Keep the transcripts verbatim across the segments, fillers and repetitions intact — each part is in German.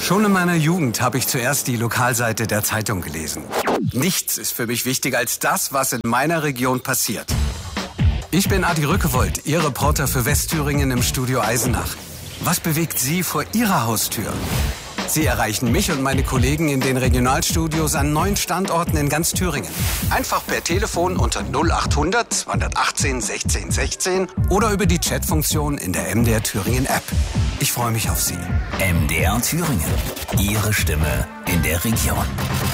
Schon in meiner Jugend habe ich zuerst die Lokalseite der Zeitung gelesen. Nichts ist für mich wichtiger als das, was in meiner Region passiert. Ich bin Adi Rückewold, Ihr Reporter für Westthüringen im Studio Eisenach. Was bewegt Sie vor Ihrer Haustür? Sie erreichen mich und meine Kollegen in den Regionalstudios an neun Standorten in ganz Thüringen. Einfach per Telefon unter null achthundert zweihundertachtzehn sechzehn sechzehn oder über die Chatfunktion in der M D R Thüringen App. Ich freue mich auf Sie. M D R Thüringen. Ihre Stimme in der Region.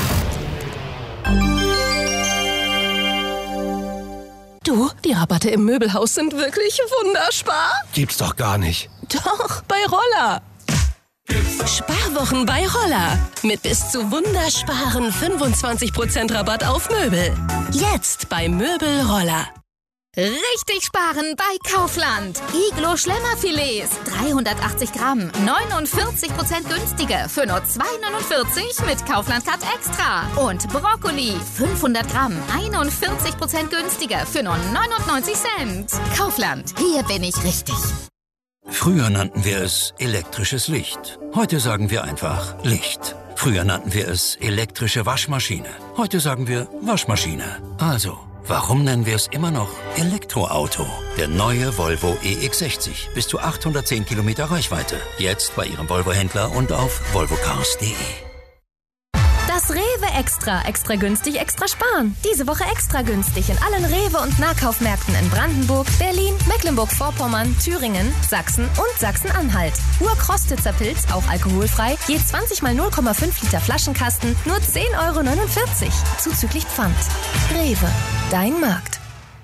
Du, die Rabatte im Möbelhaus sind wirklich wunderspar. Gibt's doch gar nicht. Doch, bei Roller. Sparwochen bei Roller. Mit bis zu wundersparen fünfundzwanzig Prozent Rabatt auf Möbel. Jetzt bei Möbel Roller. Richtig sparen bei Kaufland. Iglo Schlemmerfilets, dreihundertachtzig Gramm, neunundvierzig Prozent günstiger für nur zwei neunundvierzig mit Kaufland Cut Extra. Und Brokkoli, fünfhundert Gramm, einundvierzig Prozent günstiger für nur neunundneunzig Cent. Kaufland, hier bin ich richtig. Früher nannten wir es elektrisches Licht. Heute sagen wir einfach Licht. Früher nannten wir es elektrische Waschmaschine. Heute sagen wir Waschmaschine. Also, warum nennen wir es immer noch Elektroauto? Der neue Volvo E X sechzig. Bis zu achthundertzehn Kilometer Reichweite. Jetzt bei Ihrem Volvo-Händler und auf volvocars punkt de. Das Rewe Extra. Extra günstig, extra sparen. Diese Woche extra günstig in allen Rewe- und Nahkaufmärkten in Brandenburg, Berlin, Mecklenburg-Vorpommern, Thüringen, Sachsen und Sachsen-Anhalt. Urkrostitzer Pilz, auch alkoholfrei, je zwanzig mal null Komma fünf Liter Flaschenkasten, nur zehn Euro neunundvierzig. Zuzüglich Pfand. Rewe, dein Markt.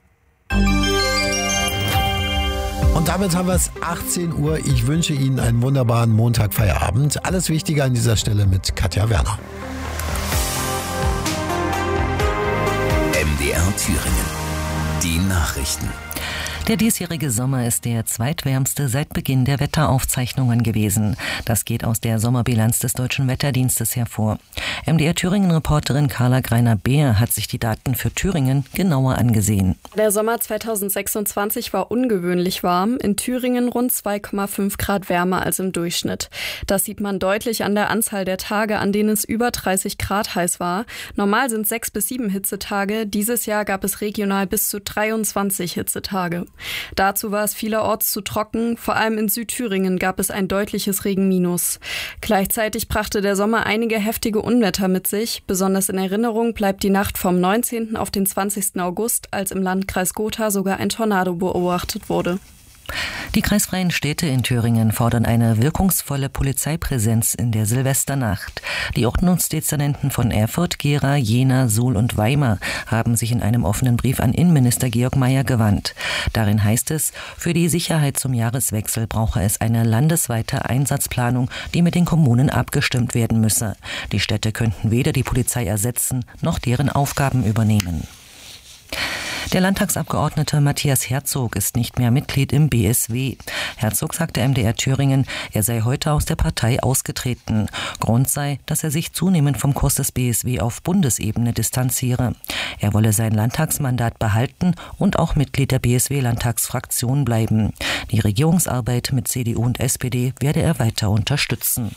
Und damit haben wir es achtzehn Uhr. Ich wünsche Ihnen einen wunderbaren Montagfeierabend. Alles Wichtige an dieser Stelle mit Katja Werner. M D R Thüringen. Die Nachrichten. Der diesjährige Sommer ist der zweitwärmste seit Beginn der Wetteraufzeichnungen gewesen. Das geht aus der Sommerbilanz des Deutschen Wetterdienstes hervor. M D R Thüringen-Reporterin Carla Greiner-Beer hat sich die Daten für Thüringen genauer angesehen. Der Sommer zweitausendsechsundzwanzig war ungewöhnlich warm. In Thüringen rund zwei Komma fünf Grad wärmer als im Durchschnitt. Das sieht man deutlich an der Anzahl der Tage, an denen es über dreißig Grad heiß war. Normal sind sechs bis sieben Hitzetage. Dieses Jahr gab es regional bis zu dreiundzwanzig Hitzetage. Dazu war es vielerorts zu trocken, vor allem in Südthüringen gab es ein deutliches Regenminus. Gleichzeitig brachte der Sommer einige heftige Unwetter mit sich. Besonders in Erinnerung bleibt die Nacht vom neunzehnten auf den zwanzigsten August, als im Landkreis Gotha sogar ein Tornado beobachtet wurde. Die kreisfreien Städte in Thüringen fordern eine wirkungsvolle Polizeipräsenz in der Silvesternacht. Die Ordnungsdezernenten von Erfurt, Gera, Jena, Suhl und Weimar haben sich in einem offenen Brief an Innenminister Georg Mayer gewandt. Darin heißt es, für die Sicherheit zum Jahreswechsel brauche es eine landesweite Einsatzplanung, die mit den Kommunen abgestimmt werden müsse. Die Städte könnten weder die Polizei ersetzen, noch deren Aufgaben übernehmen. Der Landtagsabgeordnete Matthias Herzog ist nicht mehr Mitglied im B S W. Herzog sagte M D R Thüringen, er sei heute aus der Partei ausgetreten. Grund sei, dass er sich zunehmend vom Kurs des B S W auf Bundesebene distanziere. Er wolle sein Landtagsmandat behalten und auch Mitglied der B S W-Landtagsfraktion bleiben. Die Regierungsarbeit mit C D U und S P D werde er weiter unterstützen.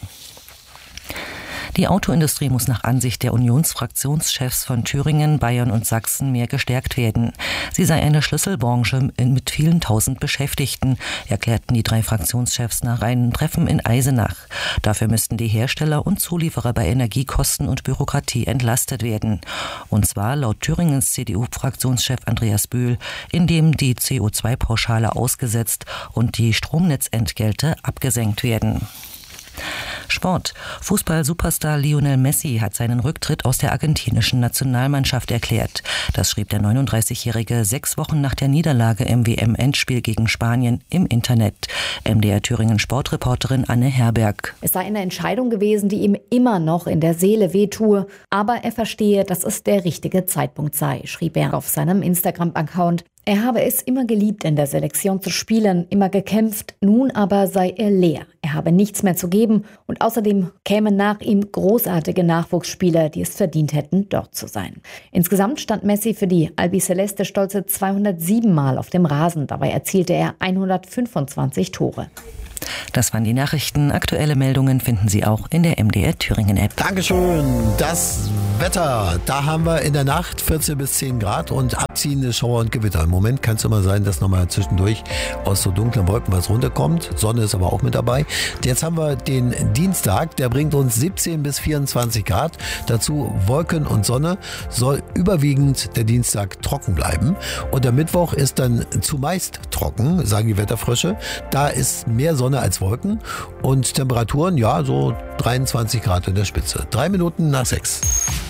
Die Autoindustrie muss nach Ansicht der Unionsfraktionschefs von Thüringen, Bayern und Sachsen mehr gestärkt werden. Sie sei eine Schlüsselbranche mit vielen tausend Beschäftigten, erklärten die drei Fraktionschefs nach einem Treffen in Eisenach. Dafür müssten die Hersteller und Zulieferer bei Energiekosten und Bürokratie entlastet werden. Und zwar laut Thüringens C D U-Fraktionschef Andreas Bühl, indem die C O zwei Pauschale ausgesetzt und die Stromnetzentgelte abgesenkt werden. Sport. Fußball-Superstar Lionel Messi hat seinen Rücktritt aus der argentinischen Nationalmannschaft erklärt. Das schrieb der neununddreißigjährige sechs Wochen nach der Niederlage im W M-Endspiel gegen Spanien im Internet. M D R Thüringen Sportreporterin Anne Herberg. Es sei eine Entscheidung gewesen, die ihm immer noch in der Seele wehtue. Aber er verstehe, dass es der richtige Zeitpunkt sei, schrieb er auf seinem Instagram-Account. Er habe es immer geliebt, in der Selektion zu spielen, immer gekämpft, nun aber sei er leer. Er habe nichts mehr zu geben und außerdem kämen nach ihm großartige Nachwuchsspieler, die es verdient hätten, dort zu sein. Insgesamt stand Messi für die Albiceleste stolze zweihundertsieben Mal auf dem Rasen. Dabei erzielte er hundertfünfundzwanzig Tore. Das waren die Nachrichten. Aktuelle Meldungen finden Sie auch in der M D R Thüringen App. Dankeschön. Das Wetter, da haben wir in der Nacht vierzehn bis zehn Grad und abziehende Schauer und Gewitter. Im Moment kann es immer sein, dass nochmal zwischendurch aus so dunklen Wolken was runterkommt. Sonne ist aber auch mit dabei. Jetzt haben wir den Dienstag, der bringt uns siebzehn bis vierundzwanzig Grad. Dazu Wolken und Sonne, soll überwiegend der Dienstag trocken bleiben. Und der Mittwoch ist dann zumeist trocken, sagen die Wetterfrösche. Da ist mehr Sonne als Wolken und Temperaturen, ja, so dreiundzwanzig Grad in der Spitze. Drei Minuten nach sechs.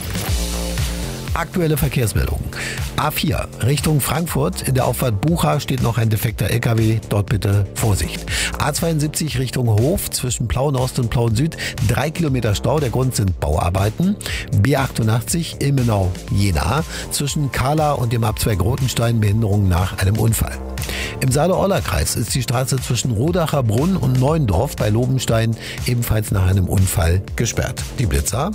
Aktuelle Verkehrsmeldung. A vier Richtung Frankfurt. In der Auffahrt Bucha steht noch ein defekter L K W. Dort bitte Vorsicht. A zweiundsiebzig Richtung Hof zwischen Plauen-Ost und Plauen-Süd. Drei Kilometer Stau. Der Grund sind Bauarbeiten. B achtundachtzig Ilmenau-Jena. Zwischen Kahla und dem Abzweig Rotenstein Behinderung nach einem Unfall. Im Saale-Orla-Kreis ist die Straße zwischen Rodacher Brunn und Neuendorf bei Lobenstein ebenfalls nach einem Unfall gesperrt. Die Blitzer.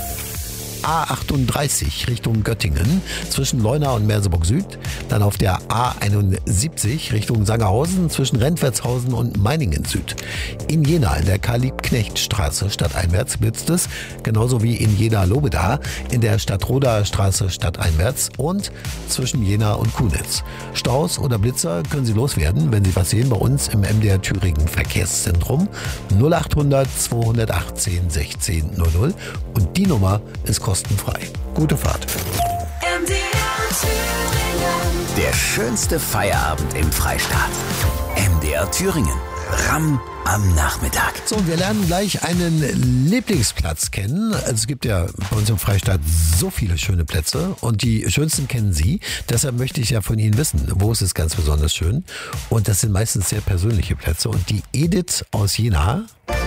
A achtunddreißig Richtung Göttingen zwischen Leuna und Merseburg Süd. Dann auf der A einundsiebzig Richtung Sangerhausen zwischen Rentwertshausen und Meiningen Süd. In Jena in der Karl-Liebknecht-Straße stadteinwärts blitzt es, genauso wie in Jena-Lobeda in der Stadtrodaer Straße stadteinwärts und zwischen Jena und Kunitz. Staus oder Blitzer können Sie loswerden, wenn Sie was sehen, bei uns im M D R Thüringen Verkehrszentrum null achthundert zweihundertachtzehn sechzehn null null und die Nummer ist kostenlos. Kostenfrei. Gute Fahrt. M D R Thüringen. Der schönste Feierabend im Freistaat. M D R Thüringen. Ramm am Nachmittag. So, wir lernen gleich einen Lieblingsplatz kennen. Also es gibt ja bei uns im Freistaat so viele schöne Plätze und die schönsten kennen Sie. Deshalb möchte ich ja von Ihnen wissen, wo ist es ganz besonders schön. Und das sind meistens sehr persönliche Plätze. Und die Edith aus Jena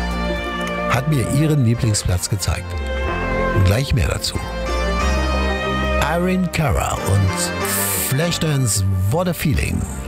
hat mir ihren Lieblingsplatz gezeigt. Und gleich mehr dazu. Irene Cara und Flashdance, What a Feeling.